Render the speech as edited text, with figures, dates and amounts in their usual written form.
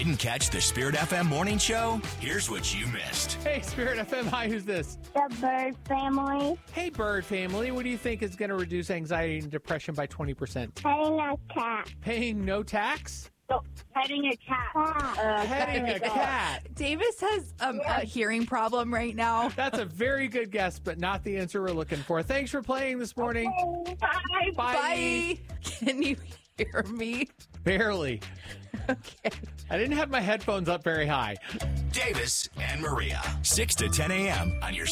Didn't catch the Spirit FM morning show? Here's what you missed. Hey, Spirit FM. Hi, who's this? The Bird family. Hey, Bird family. What do you think is going to reduce anxiety and depression by 20%? Petting a cat. Paying no tax? No, petting a cat. Petting a cat. Davis has a hearing problem right now. That's a very good guess, but not the answer we're looking for. Thanks for playing this morning. Bye. Bye. Can you hear me? Barely. Okay. I didn't have my headphones up very high. Davis and Maria, 6 to 10 a.m. on your